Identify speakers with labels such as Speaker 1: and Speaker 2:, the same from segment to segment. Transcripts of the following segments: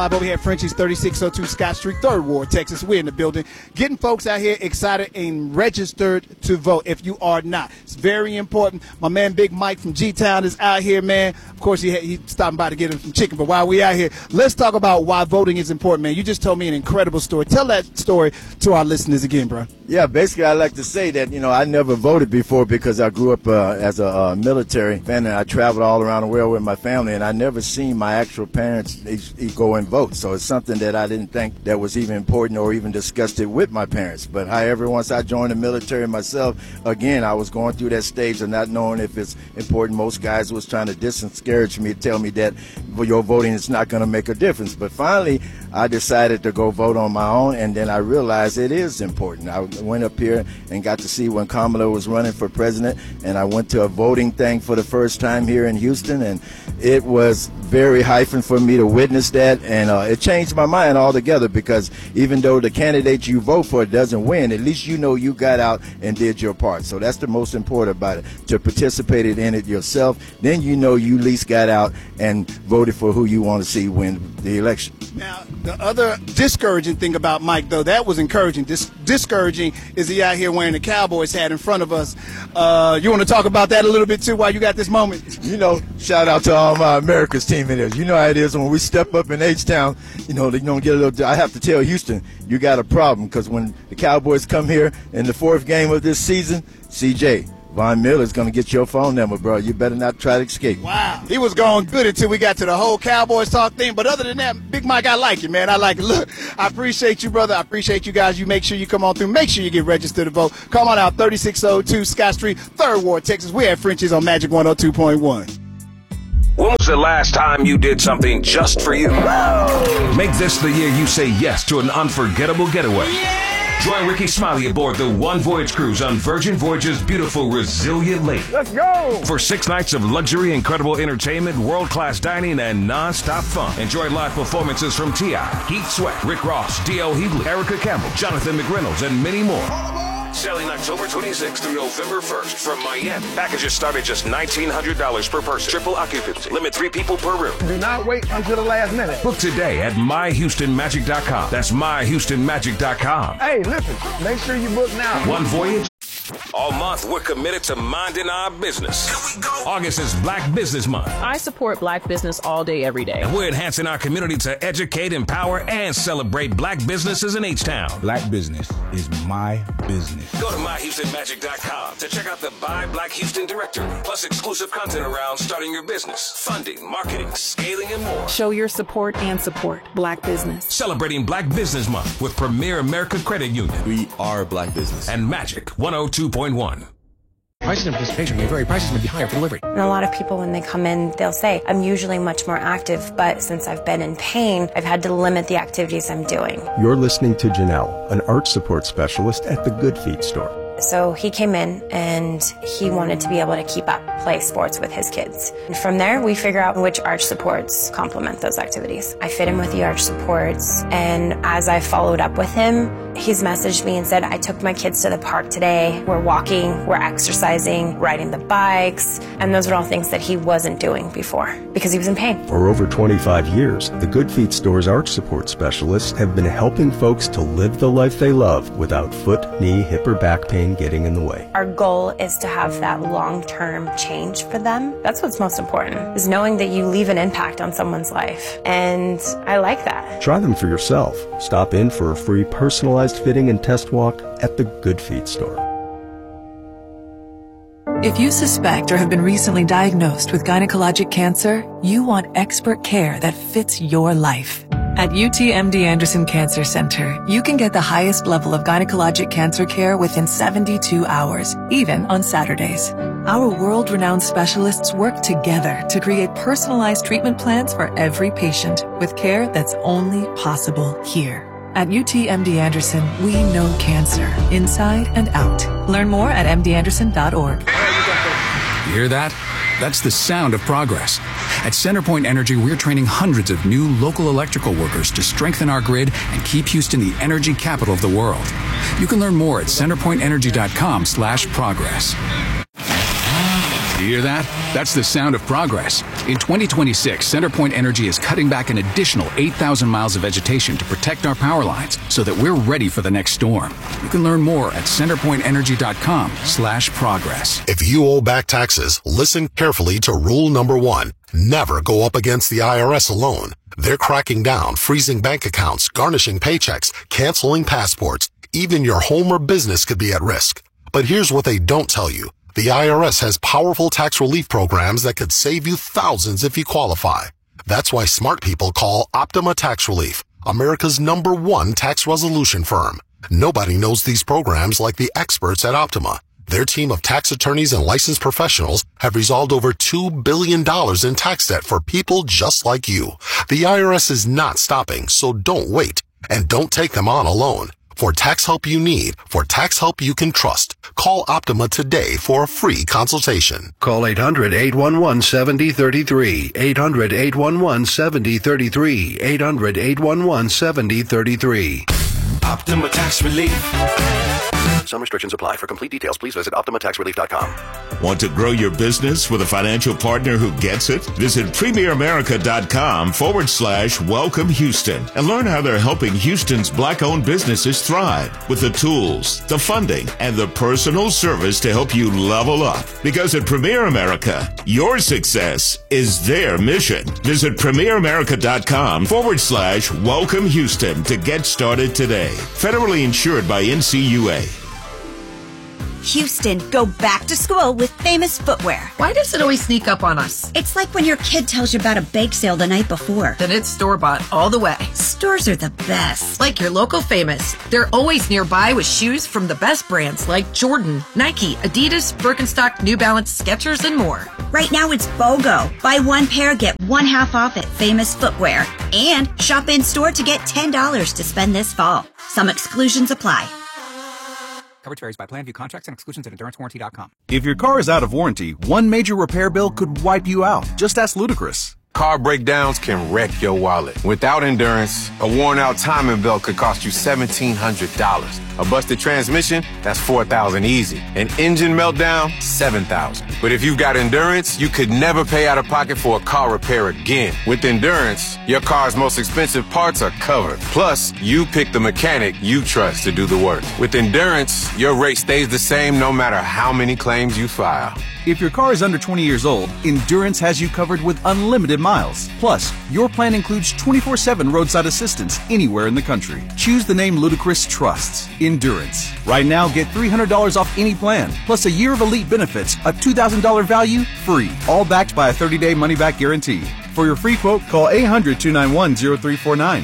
Speaker 1: Live over here at Frenchie's, 3602 Scott Street, 3rd Ward, Texas. We're in the building, getting folks out here excited and registered to vote. If you are not, it's very important. My man Big Mike from G-Town is out here, man. Of course, he's stopping by to get him some chicken. But while we out here, let's talk about why voting is important, man. You just told me an incredible story. Tell that story to our listeners again, bro.
Speaker 2: Yeah, basically, I like to say that, I never voted before because I grew up as a military fan, and I traveled all around the world with my family, and I never seen my actual parents go and vote. So it's something that I didn't think that was even important or even discussed it with my parents. But however, once I joined the military myself, again, I was going through that stage of not knowing if it's important. Most guys was trying to discourage me, tell me that your voting is not going to make a difference. But finally, I decided to go vote on my own, and then I realized it is important. I went up here and got to see when Kamala was running for president, and I went to a voting thing for the first time here in Houston, and it was very hyphen for me to witness that, and it changed my mind altogether, because even though the candidate you vote for doesn't win, at least you know you got out and did your part. So that's the most important about it, to participate in it yourself. Then you know you at least got out and voted for who you want to see win the election.
Speaker 1: Now, the other discouraging thing about Mike, though, that was encouraging. Discouraging is he out here wearing the Cowboys hat in front of us. You want to talk about that a little bit, too, while you got this moment?
Speaker 2: Shout out to all my America's team in there. You know how it is when we step up in H-Town, they don't get a little. I have to tell Houston, you got a problem, because when the Cowboys come here in the 4th game of this season, CJ, Von Miller's going to get your phone number, bro. You better not try to escape.
Speaker 1: Wow. He was going good until we got to the whole Cowboys talk thing. But other than that, Big Mike, I like you, man. I like it. Look, I appreciate you, brother. I appreciate you guys. You make sure you come on through. Make sure you get registered to vote. Come on out, 3602 Scott Street, 3rd Ward, Texas. We're at Frenchie's on Magic 102.1.
Speaker 3: When was the last time you did something just for you? Make this the year you say yes to an unforgettable getaway. Yeah! Join Ricky Smiley aboard the One Voyage Cruise on Virgin Voyage's beautiful Resilient Lake.
Speaker 4: Let's go!
Speaker 3: For 6 nights of luxury, incredible entertainment, world-class dining, and non-stop fun. Enjoy live performances from T.I., Heath Sweat, Rick Ross, D.L. Hughley, Erica Campbell, Jonathan McReynolds, and many more. Selling October 26th through November 1st from Miami. Packages start at just $1,900 per person. Triple occupancy. Limit 3 people per room.
Speaker 4: Do not wait until the last minute.
Speaker 3: Book today at myhoustonmagic.com. That's myhoustonmagic.com.
Speaker 4: Hey, listen, make sure you book now.
Speaker 3: One Voyage. All month, we're committed to minding our business. Here we go. August is Black Business Month.
Speaker 5: I support Black business all day, every day.
Speaker 3: And we're enhancing our community to educate, empower, and celebrate Black businesses in H-Town.
Speaker 6: Black business is my business.
Speaker 3: Go to myhoustonmagic.com to check out the Buy Black Houston directory, plus exclusive content around starting your business, funding, marketing, scaling, and more.
Speaker 5: Show your support and support Black business.
Speaker 3: Celebrating Black Business Month with Premier America Credit Union.
Speaker 6: We are Black business.
Speaker 3: And Magic 102.1.
Speaker 7: Prices and participation may vary. Prices may be higher for delivery.
Speaker 8: And a lot of people, when they come in, they'll say, I'm usually much more active, but since I've been in pain, I've had to limit the activities I'm doing.
Speaker 9: You're listening to Janelle, an arch support specialist at the Good Feet store.
Speaker 8: So he came in and he wanted to be able to keep up, play sports with his kids. And from there, we figure out which arch supports complement those activities. I fit him with the arch supports, and as I followed up with him, he's messaged me and said, I took my kids to the park today. We're walking, we're exercising, riding the bikes, and those are all things that he wasn't doing before because he was in pain.
Speaker 9: For over 25 years, the Good Feet store's arch support specialists have been helping folks to live the life they love without foot, knee, hip, or back pain getting in the way.
Speaker 8: Our goal is to have that long-term change for them. That's what's most important, is knowing that you leave an impact on someone's life. And I like that.
Speaker 9: Try them for yourself. Stop in for a free personalized fitting and test walk at the Good Feet store.
Speaker 10: If you suspect or have been recently diagnosed with gynecologic cancer, you want expert care that fits your life. At UTMD Anderson Cancer Center, you can get the highest level of gynecologic cancer care within 72 hours, even on Saturdays. Our world-renowned specialists work together to create personalized treatment plans for every patient with care that's only possible here. At UTMD Anderson, we know cancer inside and out. Learn more at mdanderson.org.
Speaker 7: You hear that? That's the sound of progress. At CenterPoint Energy, we're training hundreds of new local electrical workers to strengthen our grid and keep Houston the energy capital of the world. You can learn more at centerpointenergy.com/progress. You hear that? That's the sound of progress. In 2026, CenterPoint Energy is cutting back an additional 8,000 miles of vegetation to protect our power lines so that we're ready for the next storm. You can learn more at centerpointenergy.com/progress.
Speaker 11: If you owe back taxes, listen carefully to rule number 1. Never go up against the IRS alone. They're cracking down, freezing bank accounts, garnishing paychecks, canceling passports. Even your home or business could be at risk. But here's what they don't tell you. The IRS has powerful tax relief programs that could save you thousands if you qualify. That's why smart people call Optima Tax Relief, America's #1 tax resolution firm. Nobody knows these programs like the experts at Optima. Their team of tax attorneys and licensed professionals have resolved over $2 billion in tax debt for people just like you. The IRS is not stopping, so don't wait. And don't take them on alone. For tax help you need, for tax help you can trust, call Optima today for a free consultation.
Speaker 12: Call 800-811-7033. 800-811-7033. 800-811-7033.
Speaker 13: Optima Tax Relief.
Speaker 12: Some restrictions apply. For complete details, please visit OptimaTaxRelief.com.
Speaker 14: Want to grow your business with a financial partner who gets it? Visit PremierAmerica.com/Welcome Houston and learn how they're helping Houston's Black-owned businesses thrive with the tools, the funding, and the personal service to help you level up. Because at Premier America, your success is their mission. Visit PremierAmerica.com/Welcome Houston to get started today. Federally insured by NCUA.
Speaker 15: Houston, go back to school with Famous Footwear.
Speaker 16: Why does it always sneak up on us?
Speaker 15: It's like when your kid tells you about a bake sale the night before.
Speaker 16: Then it's store-bought all the way.
Speaker 15: Stores are the best.
Speaker 16: Like your local Famous. They're always nearby with shoes from the best brands like Jordan, Nike, Adidas, Birkenstock, New Balance, Skechers, and more.
Speaker 15: Right now it's BOGO. Buy one pair, get one half off at Famous Footwear. And shop in-store to get $10 to spend this fall. Some exclusions apply.
Speaker 17: Coverage varies by plan. View contracts and exclusions at EnduranceWarranty.com.
Speaker 18: If your car is out of warranty, one major repair bill could wipe you out. Just ask Ludacris.
Speaker 19: Car breakdowns can wreck your wallet. Without Endurance, a worn-out timing belt could cost you $1,700. A busted transmission, that's $4,000 easy. An engine meltdown, $7,000. But if you've got Endurance, you could never pay out of pocket for a car repair again. With Endurance, your car's most expensive parts are covered. Plus, you pick the mechanic you trust to do the work. With Endurance, your rate stays the same no matter how many claims you file.
Speaker 18: If your car is under 20 years old, Endurance has you covered with unlimited miles. Plus, your plan includes 24/7 roadside assistance anywhere in the country. Choose the name Ludacris trusts, Endurance. Right now, get $300 off any plan, plus a year of elite benefits, a $2,000 value, free. All backed by a 30-day money-back guarantee. For your free quote, call 800-291-0349.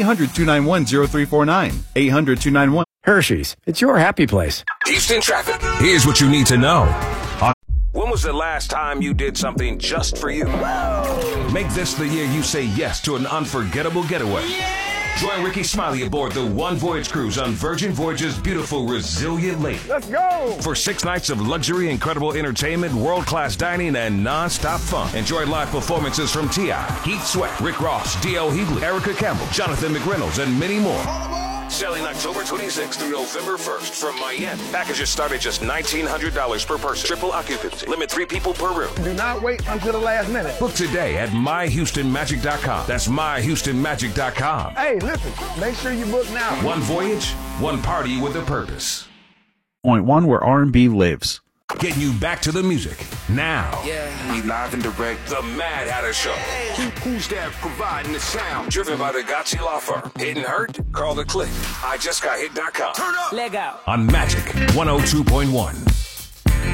Speaker 18: 800-291-0349. 800-291.
Speaker 20: Hershey's, it's your happy place.
Speaker 3: Houston traffic. Here's what you need to know. When was the last time you did something just for you? Make this the year you say yes to an unforgettable getaway. Join Ricky Smiley aboard the One Voyage Cruise on Virgin Voyage's beautiful Resilient Lake.
Speaker 4: Let's go!
Speaker 3: For 6 nights of luxury, incredible entertainment, world-class dining, and non-stop fun. Enjoy live performances from T.I., Heath Sweat, Rick Ross, D.L. Hughley, Erica Campbell, Jonathan McReynolds, and many more. Selling October 26th through November 1st from Miami. Packages start at just $1,900 per person. Triple occupancy. Limit 3 people per room.
Speaker 4: Do not wait until the last minute.
Speaker 3: Book today at myhoustonmagic.com. That's myhoustonmagic.com.
Speaker 4: Hey, listen, make sure you book now.
Speaker 3: One voyage, one party with a purpose.
Speaker 18: Point one, where R&B lives.
Speaker 3: Getting you back to the music now.
Speaker 13: Yeah, we live and direct.
Speaker 3: The Mad Hatter Show.
Speaker 13: Who's that providing the sound?
Speaker 3: Driven by the Gotchi Law Firm. Hit and Hurt? Call the Click. IJustGotHit.com.
Speaker 13: Turn up.
Speaker 5: Leg out.
Speaker 3: On Magic 102.1.